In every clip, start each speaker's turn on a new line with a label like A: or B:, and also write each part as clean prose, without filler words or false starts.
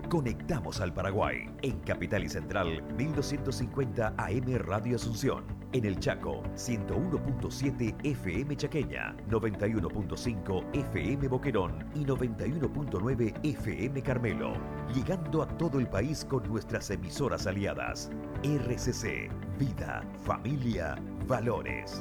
A: Conectamos al Paraguay. En Capital y Central, 1250 AM Radio Asunción. En el Chaco, 101.7 FM Chaqueña, 91.5 FM Boquerón y 91.9 FM Carmelo. Llegando a todo el país con nuestras emisoras aliadas. RCC, Vida, Familia, Valores.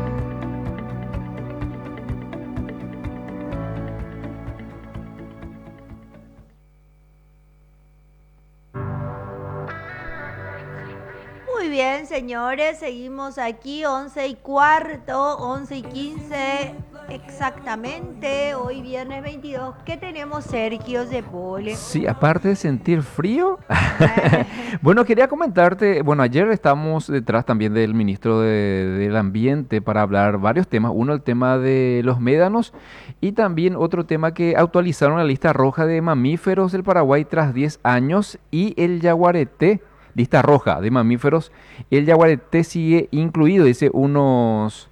B: Muy bien, señores, seguimos aquí, 11:15, 11:15 exactamente, hoy viernes 22. ¿Qué tenemos, Sergio Zepole?
C: Sí, aparte de sentir frío, bueno, quería comentarte, bueno, ayer estamos detrás también del ministro del Ambiente para hablar varios temas. Uno, el tema de los médanos y también otro tema que actualizaron la lista roja de mamíferos del Paraguay tras 10 años y el yaguareté. Lista roja de mamíferos, el yaguareté sigue incluido, dice unos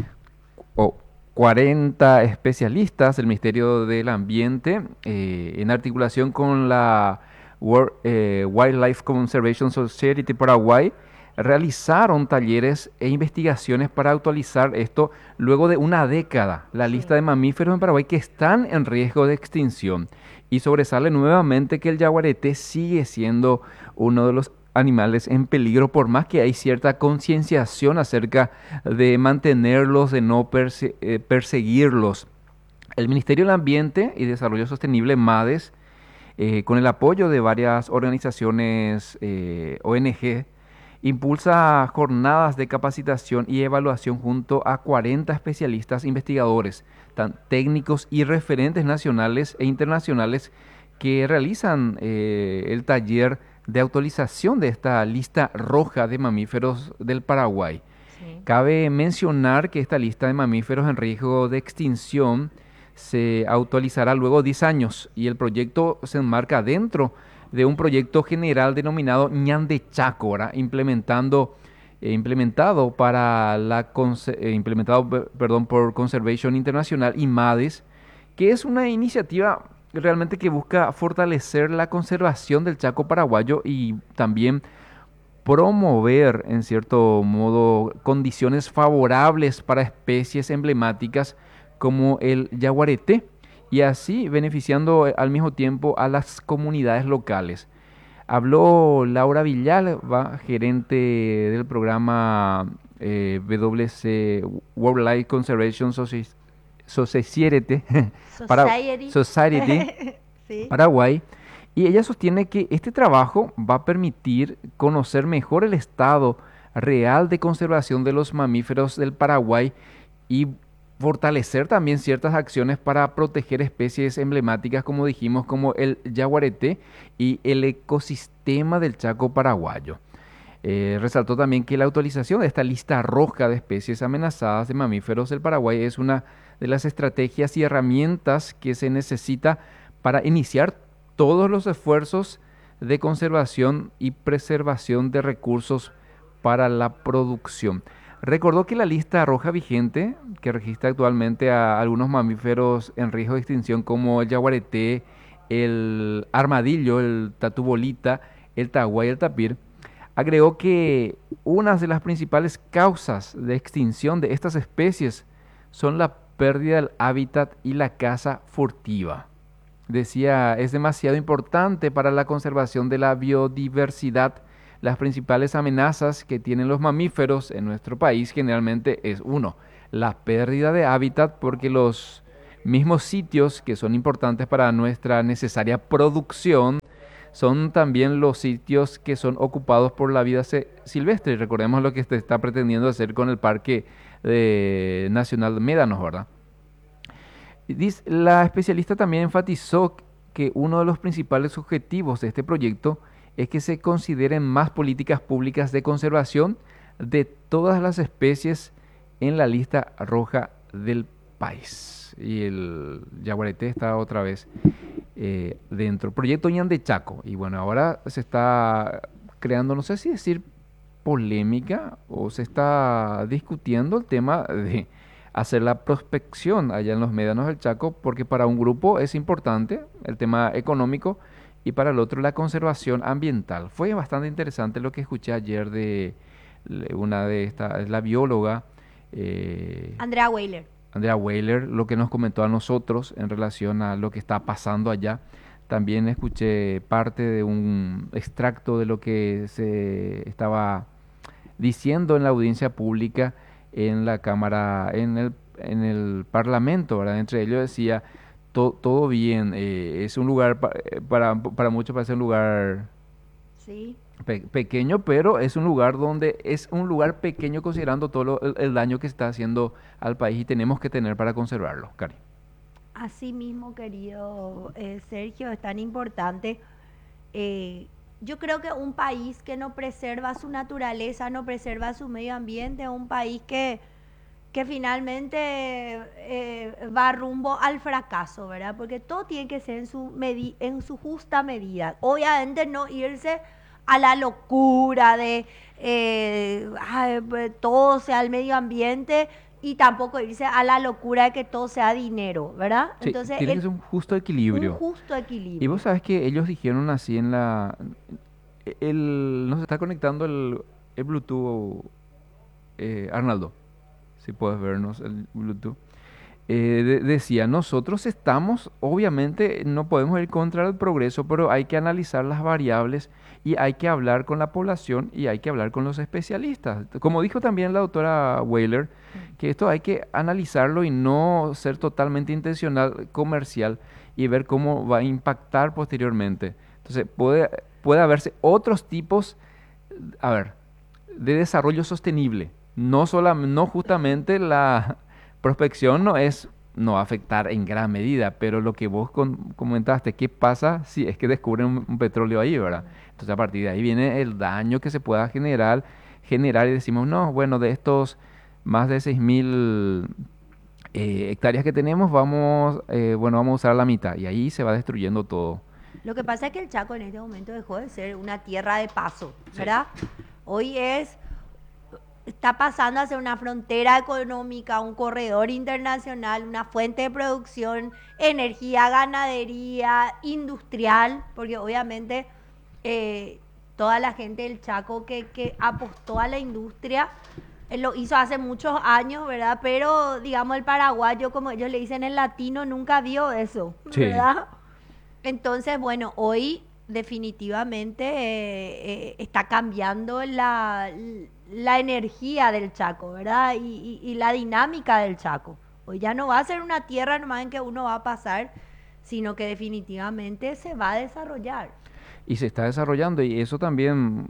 C: 40 especialistas del Ministerio del Ambiente, en articulación con la Wildlife Conservation Society Paraguay, realizaron talleres e investigaciones para actualizar esto luego de una década, la lista de mamíferos en Paraguay que están en riesgo de extinción. Y sobresale nuevamente que el yaguareté sigue siendo uno de los animales en peligro, por más que hay cierta concienciación acerca de mantenerlos, de no perseguirlos. El Ministerio del Ambiente y Desarrollo Sostenible, MADES, con el apoyo de varias organizaciones ONG, impulsa jornadas de capacitación y evaluación junto a 40 especialistas investigadores, técnicos y referentes nacionales e internacionales que realizan el taller de actualización de esta lista roja de mamíferos del Paraguay. Sí. Cabe mencionar que esta lista de mamíferos en riesgo de extinción se actualizará luego de 10 años y el proyecto se enmarca dentro de un proyecto general denominado Ñande Chaco, implementado por Conservation International y MADES, que es una iniciativa realmente que busca fortalecer la conservación del Chaco paraguayo y también promover, en cierto modo, condiciones favorables para especies emblemáticas como el yaguareté y así beneficiando al mismo tiempo a las comunidades locales. Habló Laura Villalba, gerente del programa WC Wildlife Conservation Society sí. Paraguay, y ella sostiene que este trabajo va a permitir conocer mejor el estado real de conservación de los mamíferos del Paraguay y fortalecer también ciertas acciones para proteger especies emblemáticas, como dijimos, como el yaguareté y el ecosistema del Chaco paraguayo. Resaltó también que la actualización de esta lista roja de especies amenazadas de mamíferos del Paraguay es una de las estrategias y herramientas que se necesita para iniciar todos los esfuerzos de conservación y preservación de recursos para la producción. Recordó que la lista roja vigente, que registra actualmente a algunos mamíferos en riesgo de extinción como el yaguareté, el armadillo, el tatubolita, el taguá y el tapir, agregó que una de las principales causas de extinción de estas especies son la pérdida del hábitat y la caza furtiva. Decía, es demasiado importante para la conservación de la biodiversidad. Las principales amenazas que tienen los mamíferos en nuestro país generalmente es uno, la pérdida de hábitat, porque los mismos sitios que son importantes para nuestra necesaria producción son también los sitios que son ocupados por la vida silvestre. Recordemos lo que se está pretendiendo hacer con el Parque Nacional de Médanos, ¿verdad? La especialista también enfatizó que uno de los principales objetivos de este proyecto es que se consideren más políticas públicas de conservación de todas las especies en la lista roja del país. Y el yaguareté está otra vez dentro. Proyecto Ñande Chaco. Y bueno, ahora se está creando, no sé si decir polémica o se está discutiendo el tema de hacer la prospección allá en los médanos del Chaco, porque para un grupo es importante el tema económico y para el otro la conservación ambiental. Fue bastante interesante lo que escuché ayer de una de estas, la bióloga
B: Andrea Weiler.
C: Andrea Weiler, lo que nos comentó a nosotros en relación a lo que está pasando allá. También escuché parte de un extracto de lo que se estaba diciendo en la audiencia pública en la Cámara, en el Parlamento, ¿verdad? Entre ellos decía, todo bien, es un lugar, para muchos parece un lugar
B: Sí.
C: pequeño, pero es un lugar donde es un lugar pequeño considerando todo el daño que está haciendo al país y tenemos que tener para conservarlo, Cari.
B: Así mismo, querido Sergio, es tan importante. eh, yo creo que un país que no preserva su naturaleza, no preserva su medio ambiente, es un país que finalmente va rumbo al fracaso, ¿verdad? Porque todo tiene que ser en su justa medida. Obviamente no irse a la locura de pues, todo sea el medio ambiente y tampoco irse a la locura de que todo sea dinero, ¿verdad?
C: Sí,
B: Entonces,
C: tiene que ser un justo
B: un
C: equilibrio.
B: justo
C: Y vos
B: equilibrio.
C: sabes que ellos dijeron así en la... nos está conectando el Bluetooth, Arnaldo, si puedes vernos el Bluetooth. Decía, nosotros estamos, obviamente no podemos ir contra el progreso, pero hay que analizar las variables y hay que hablar con la población y hay que hablar con los especialistas. Como dijo también la doctora Weiler, que esto hay que analizarlo y no ser totalmente intencional, comercial y ver cómo va a impactar posteriormente. Entonces puede haberse otros tipos, a ver, de desarrollo sostenible, no justamente la prospección no va a afectar en gran medida, pero lo que vos comentaste, ¿qué pasa si es que descubren un petróleo ahí, ¿verdad? Entonces a partir de ahí viene el daño que se pueda generar y decimos, no, bueno, de estos más de 6.000 hectáreas que tenemos, bueno, vamos a usar la mitad y ahí se va destruyendo todo.
B: Lo que pasa es que el Chaco en este momento dejó de ser una tierra de paso,
C: Sí.
B: ¿verdad? Hoy está pasando a ser una frontera económica, un corredor internacional, una fuente de producción, energía, ganadería, industrial, porque obviamente eh, toda la gente del Chaco que apostó a la industria lo hizo hace muchos años, ¿verdad? Pero digamos el paraguayo, como ellos le dicen el latino, nunca vio eso,
C: Sí.
B: ¿verdad? Entonces, bueno, hoy definitivamente está cambiando la energía del Chaco, ¿verdad? Y la dinámica del Chaco. Hoy ya no va a ser una tierra nomás en que uno va a pasar, sino que definitivamente se va a desarrollar.
C: Y se está desarrollando y eso también,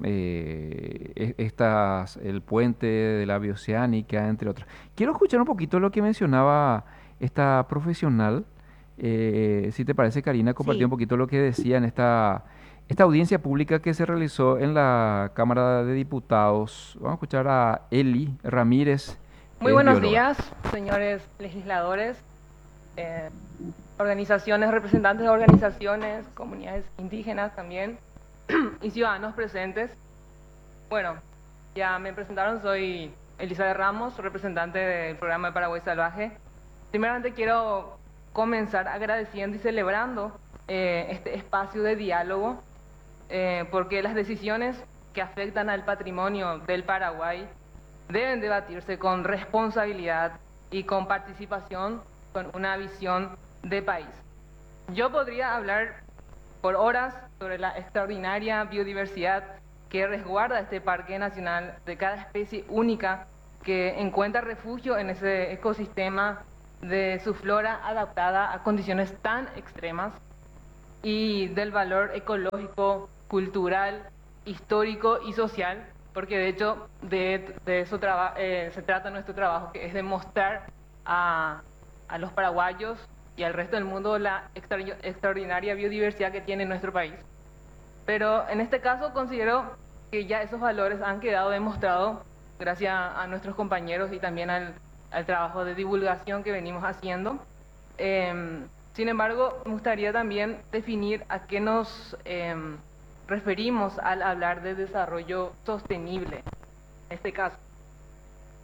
C: el puente de la bioceánica, entre otras. Quiero escuchar un poquito lo que mencionaba esta profesional. Si te parece, Karina, compartir un
B: Sí,
C: poquito lo que decía en esta audiencia pública que se realizó en la Cámara de Diputados. Vamos a escuchar a Eli Ramírez,
D: Muy
C: que es
D: buenos
C: bióloga.
D: días, señores legisladores, eh, organizaciones, representantes de organizaciones, comunidades indígenas también y ciudadanos presentes. Bueno, ya me presentaron, soy Elizabeth Ramos, representante del programa de Paraguay Salvaje. Primeramente quiero comenzar agradeciendo y celebrando este espacio de diálogo, porque las decisiones que afectan al patrimonio del Paraguay deben debatirse con responsabilidad y con participación, con una visión de país. Yo podría hablar por horas sobre la extraordinaria biodiversidad que resguarda este Parque Nacional, de cada especie única que encuentra refugio en ese ecosistema, de su flora adaptada a condiciones tan extremas y del valor ecológico, cultural, histórico y social, porque de hecho de eso se trata nuestro trabajo, que es demostrar a los paraguayos y al resto del mundo la extraordinaria biodiversidad que tiene nuestro país. Pero en este caso considero que ya esos valores han quedado demostrados gracias a nuestros compañeros y también al trabajo de divulgación que venimos haciendo. Sin embargo, me gustaría también definir a qué nos referimos al hablar de desarrollo sostenible, en este caso.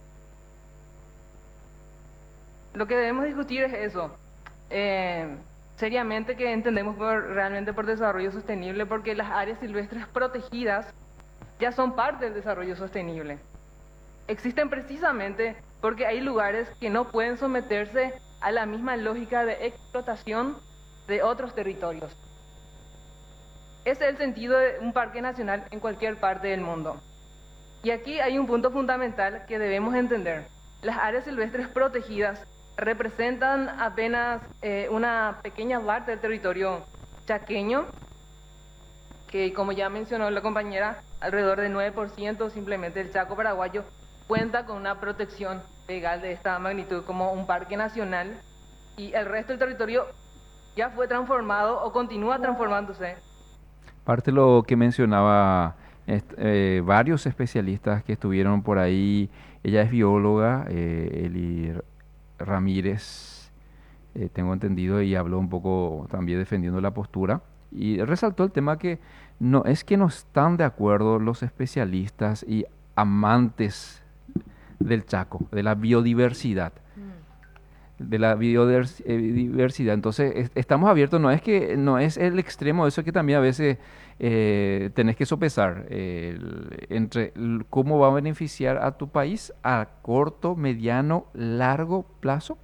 D: Lo que debemos discutir es eso. seriamente que entendemos realmente por desarrollo sostenible, porque las áreas silvestres protegidas ya son parte del desarrollo sostenible. Existen precisamente porque hay lugares que no pueden someterse a la misma lógica de explotación de otros territorios. Ese es el sentido de un parque nacional en cualquier parte del mundo. Y aquí hay un punto fundamental que debemos entender. Las áreas silvestres protegidas representan apenas una pequeña parte del territorio chaqueño, que como ya mencionó la compañera, alrededor del 9% simplemente del Chaco paraguayo cuenta con una protección legal de esta magnitud como un parque nacional, y el resto del territorio ya fue transformado o continúa transformándose.
C: Parte de lo que mencionaba varios especialistas que estuvieron por ahí, ella es bióloga, Eli Ramírez, tengo entendido, y habló un poco también defendiendo la postura y resaltó el tema que no es que no están de acuerdo los especialistas y amantes del Chaco, de la biodiversidad. De la biodiversidad. Entonces, estamos abiertos, no es que no es el extremo, eso que también a veces tenés que sopesar entre cómo va a beneficiar a tu país a corto, mediano, largo plazo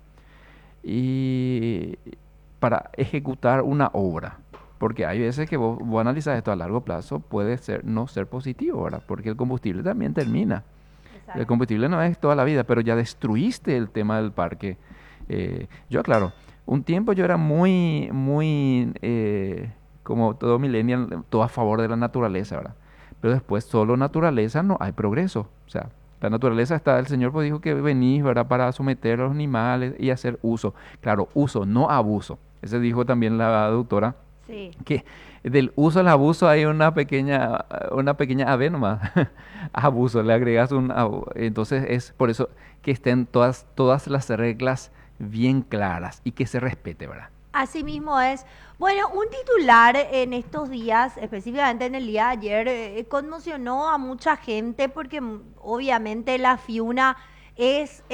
C: y para ejecutar una obra. Porque hay veces que vos analizas esto a largo plazo, puede ser no ser positivo, ¿verdad? Porque el combustible también termina.
B: Exacto.
C: El combustible no es toda la vida, pero ya destruiste el tema del parque. Yo, claro, un tiempo yo era muy, como todo millennial, todo a favor de la naturaleza, ¿verdad? Pero después solo naturaleza no hay progreso. O sea, la naturaleza está, el Señor pues dijo que venís, ¿verdad? Para someter a los animales y hacer uso. Claro, uso, no abuso. Ese dijo también la doctora,
B: Sí.
C: que del uso al abuso hay una pequeña ave nomás. Abuso, le agregas entonces es por eso que estén todas las reglas bien claras y que se respete, ¿verdad?
B: Así mismo es. Bueno, un titular en estos días, específicamente en el día de ayer, conmocionó a mucha gente porque obviamente la FIUNA es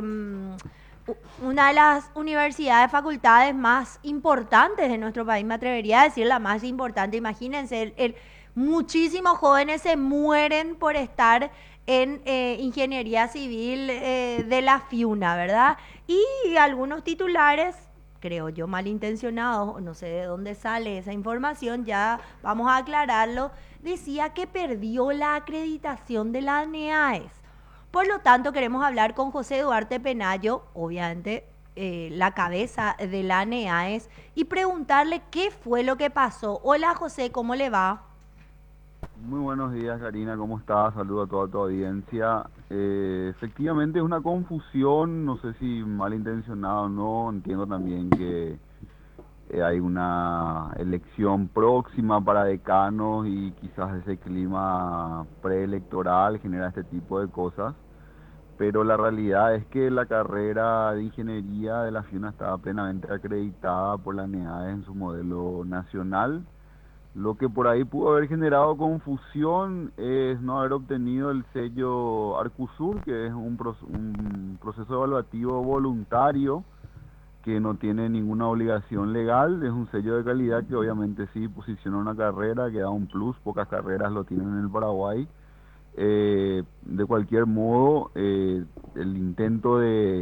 B: una de las universidades, facultades más importantes de nuestro país, me atrevería a decir la más importante. Imagínense, muchísimos jóvenes se mueren por estar en ingeniería civil de la FIUNA, ¿verdad? Y algunos titulares, creo yo, malintencionados, o no sé de dónde sale esa información, ya vamos a aclararlo, decía que perdió la acreditación de la ANEAES. Por lo tanto, queremos hablar con José Duarte Penayo, obviamente la cabeza de la ANEAES, y preguntarle qué fue lo que pasó. Hola José, ¿cómo le va?
E: Muy buenos días, Karina, ¿cómo estás? Saludo a toda tu audiencia. Efectivamente es una confusión, no sé si malintencionada o no. Entiendo también que hay una elección próxima para decanos y quizás ese clima preelectoral genera este tipo de cosas. Pero la realidad es que la carrera de ingeniería de la FIUNA estaba plenamente acreditada por la ANEAES en su modelo nacional. Lo que por ahí pudo haber generado confusión es no haber obtenido el sello Arcusur, que es un proceso evaluativo voluntario que no tiene ninguna obligación legal. Es un sello de calidad que obviamente sí posiciona una carrera, que da un plus, pocas carreras lo tienen en el Paraguay. De cualquier modo, el intento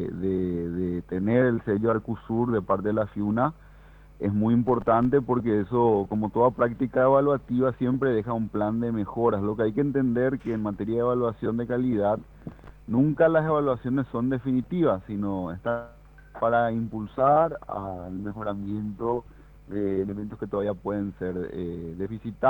E: de tener el sello Arcusur de parte de la FIUNA es muy importante porque eso, como toda práctica evaluativa, siempre deja un plan de mejoras. Lo que hay que entender que en materia de evaluación de calidad, nunca las evaluaciones son definitivas, sino están para impulsar al mejoramiento de elementos que todavía pueden ser deficitarios.